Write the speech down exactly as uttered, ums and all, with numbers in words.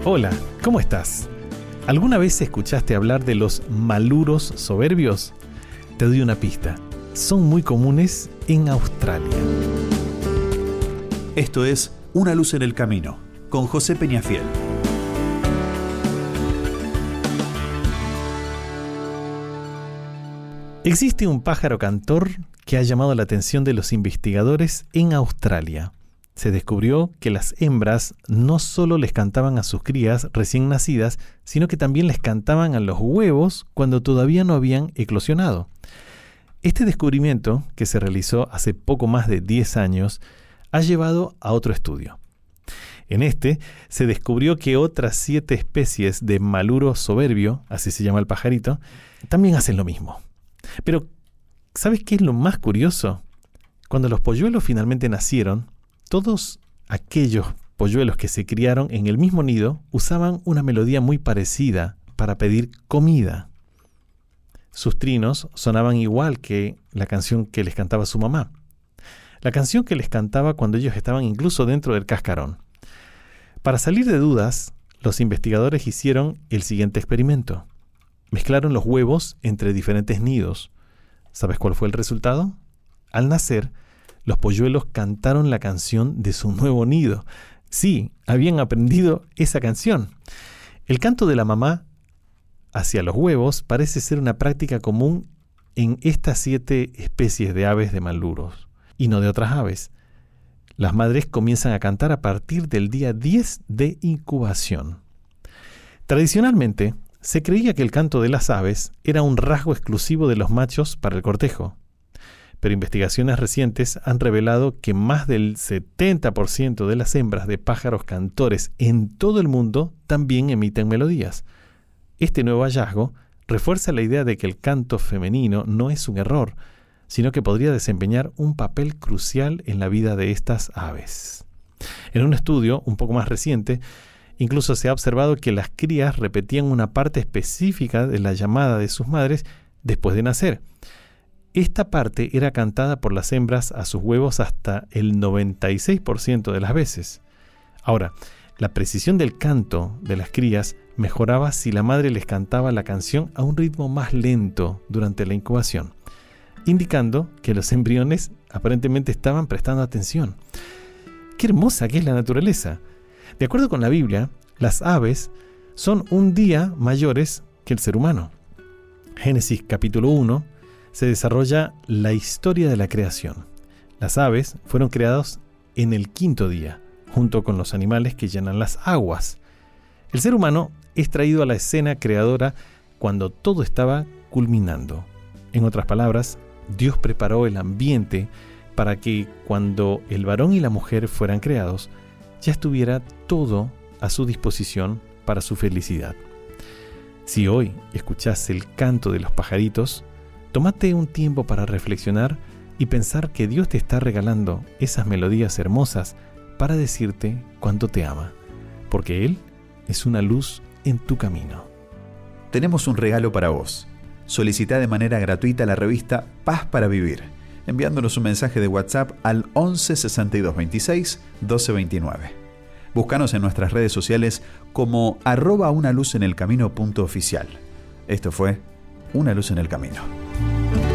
Hola, ¿cómo estás? ¿Alguna vez escuchaste hablar de los maluros soberbios? Te doy una pista. Son muy comunes en Australia. Esto es Una luz en el camino, con José Peñafiel. Existe un pájaro cantor que ha llamado la atención de los investigadores en Australia. Se descubrió que las hembras no solo les cantaban a sus crías recién nacidas, sino que también les cantaban a los huevos cuando todavía no habían eclosionado. Este descubrimiento, que se realizó hace poco más de diez años, ha llevado a otro estudio. En este se descubrió que otras siete especies de maluro soberbio, así se llama el pajarito, también hacen lo mismo. Pero, ¿sabes qué es lo más curioso? Cuando los polluelos finalmente nacieron, todos aquellos polluelos que se criaron en el mismo nido usaban una melodía muy parecida para pedir comida. Sus trinos sonaban igual que la canción que les cantaba su mamá. La canción que les cantaba cuando ellos estaban incluso dentro del cascarón. Para salir de dudas, los investigadores hicieron el siguiente experimento. Mezclaron los huevos entre diferentes nidos. ¿Sabes cuál fue el resultado? Al nacer, los polluelos cantaron la canción de su nuevo nido. Sí, habían aprendido esa canción. El canto de la mamá hacia los huevos parece ser una práctica común en estas siete especies de aves de maluros, y no de otras aves. Las madres comienzan a cantar a partir del día diez de incubación. Tradicionalmente, se creía que el canto de las aves era un rasgo exclusivo de los machos para el cortejo. Pero investigaciones recientes han revelado que más del setenta por ciento de las hembras de pájaros cantores en todo el mundo también emiten melodías. Este nuevo hallazgo refuerza la idea de que el canto femenino no es un error, sino que podría desempeñar un papel crucial en la vida de estas aves. En un estudio un poco más reciente, incluso se ha observado que las crías repetían una parte específica de la llamada de sus madres después de nacer. Esta parte era cantada por las hembras a sus huevos hasta el noventa y seis por ciento de las veces. Ahora, la precisión del canto de las crías mejoraba si la madre les cantaba la canción a un ritmo más lento durante la incubación, indicando que los embriones aparentemente estaban prestando atención. ¡Qué hermosa que es la naturaleza! De acuerdo con la Biblia, las aves son un día mayores que el ser humano. Génesis capítulo uno se desarrolla la historia de la creación. Las aves fueron creadas en el quinto día, junto con los animales que llenan las aguas. El ser humano es traído a la escena creadora cuando todo estaba culminando. En otras palabras, Dios preparó el ambiente para que cuando el varón y la mujer fueran creados, ya estuviera todo a su disposición para su felicidad. Si hoy escuchás el canto de los pajaritos, tómate un tiempo para reflexionar y pensar que Dios te está regalando esas melodías hermosas para decirte cuánto te ama, porque Él es una luz en tu camino. Tenemos un regalo para vos. Solicita de manera gratuita la revista Paz para Vivir, enviándonos un mensaje de WhatsApp al once sesenta y dos veintiséis doce veintinueve. Búscanos en nuestras redes sociales como arroba una luz en el camino punto oficial. Esto fue Una luz en el camino.